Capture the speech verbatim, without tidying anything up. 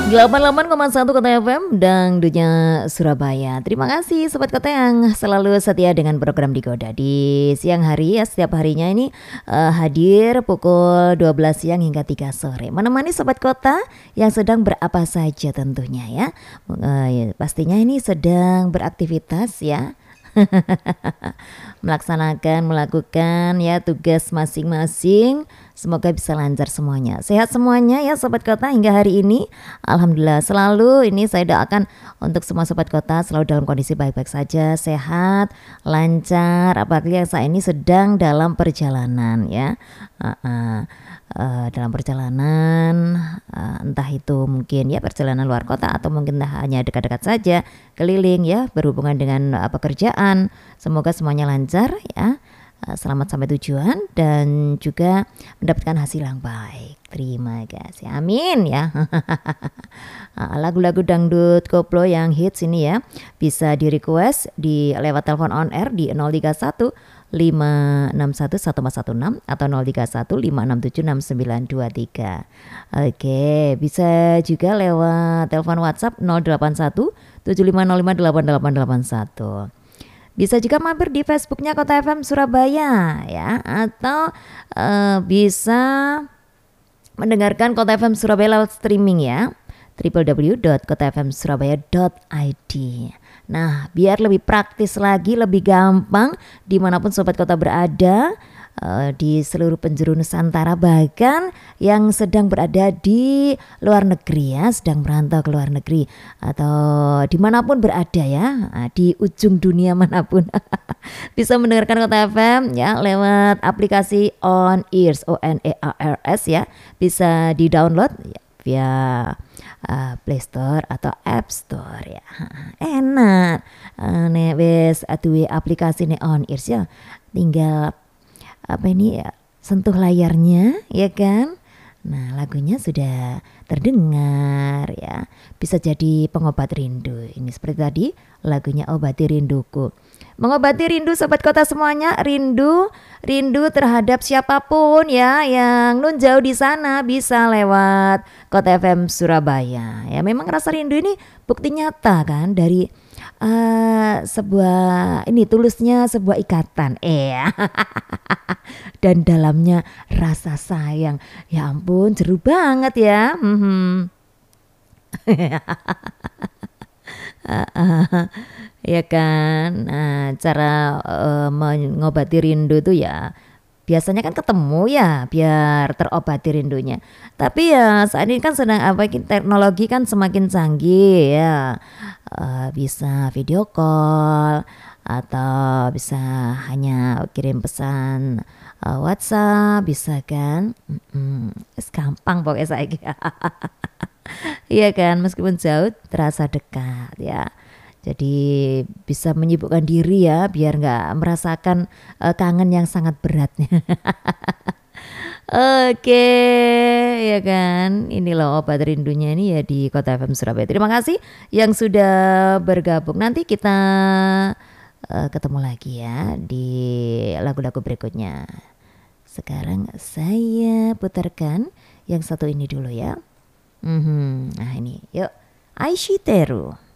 delapan puluh delapan koma satu Kota F M Dangdutnya Surabaya. Terima kasih Sobat Kota yang selalu setia dengan program Digoda di siang hari ya. Setiap harinya ini uh, hadir pukul dua belas siang hingga tiga sore, menemani Sobat Kota yang sedang berapa saja tentunya ya. uh, ya Pastinya ini sedang beraktivitas ya, melaksanakan, melakukan ya tugas masing-masing. Semoga bisa lancar semuanya, sehat semuanya ya Sobat Kota hingga hari ini. Alhamdulillah selalu ini saya doakan untuk semua Sobat Kota selalu dalam kondisi baik-baik saja, sehat, lancar. Apalagi yang saat ini sedang dalam perjalanan ya, uh, uh, uh, dalam perjalanan uh, entah itu mungkin ya perjalanan luar kota atau mungkin hanya dekat-dekat saja, keliling ya, berhubungan dengan uh, pekerjaan. Semoga semuanya lancar ya, selamat sampai tujuan dan juga mendapatkan hasil yang baik. Terima kasih, amin ya. Lagu-lagu dangdut koplo yang hits ini ya bisa di request di lewat telepon on air di nol tiga satu lima enam satu satu empat satu enam atau nol tiga satu lima enam tujuh enam sembilan dua tiga. Oke, bisa juga lewat telepon WhatsApp nol delapan satu tujuh lima nol lima delapan delapan delapan satu. Bisa juga mampir di Facebooknya Kota F M Surabaya ya, atau uh, bisa mendengarkan Kota F M Surabaya lewat streaming ya, w w w dot kota f m surabaya dot i d. Nah, biar lebih praktis lagi, lebih gampang dimanapun Sobat Kota berada, Uh, di seluruh penjuru Nusantara, bahkan yang sedang berada di luar negeri ya, sedang merantau ke luar negeri atau dimanapun berada ya, uh, di ujung dunia manapun bisa mendengarkan Kota F M ya lewat aplikasi On Ears, O N E A R S ya, bisa di download ya, via uh, Play Store atau App Store ya. Enak uh, nih wes atuh aplikasi nih On Ears ya, tinggal apa ini ya, sentuh layarnya ya kan. Nah, lagunya sudah terdengar ya, bisa jadi pengobat rindu. Ini seperti tadi lagunya Obati Rinduku, mengobati rindu Sobat Kota semuanya. Rindu, rindu terhadap siapapun ya yang nun jauh di sana, bisa lewat Kota F M Surabaya. Ya memang rasa rindu ini bukti nyata kan dari Uh, sebuah ini tulusnya sebuah ikatan eh dan dalamnya rasa sayang. Ya ampun, jeru banget ya. Hmm. Ya kan. Nah, cara uh, mengobati rindu tuh ya biasanya kan ketemu ya biar terobati rindunya. Tapi ya saat ini kan sedang apa, teknologi kan semakin canggih ya, uh, bisa video call atau bisa hanya kirim pesan uh, WhatsApp, bisa kan. Mm-mm. Gampang pokoknya saya. Iya kan, meskipun jauh terasa dekat ya. Jadi bisa menyibukkan diri ya, biar nggak merasakan uh, kangen yang sangat berat. Oke, ya kan. Ini loh obat rindunya ini ya di Kota F M Surabaya. Terima kasih yang sudah bergabung. Nanti kita uh, ketemu lagi ya di lagu-lagu berikutnya. Sekarang saya putarkan yang satu ini dulu ya. Mm-hmm. Nah ini, yuk, Aishiteru.